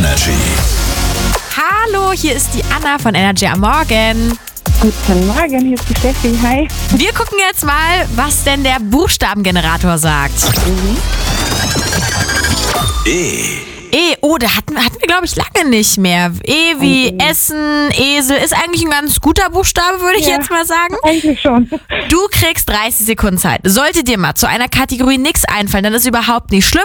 Energy. Hallo, hier ist die Anna von Energy am Morgen. Guten Morgen, hier ist die Steffi. Hi. Wir gucken jetzt mal, was denn der Buchstabengenerator sagt. Da hatten wir, glaube ich, lange nicht mehr. E wie Essen, Esel. Ist eigentlich ein ganz guter Buchstabe, würde ich jetzt mal sagen. Eigentlich schon. Du kriegst 30 Sekunden Zeit. Sollte dir mal zu einer Kategorie nichts einfallen, dann ist überhaupt nicht schlimm.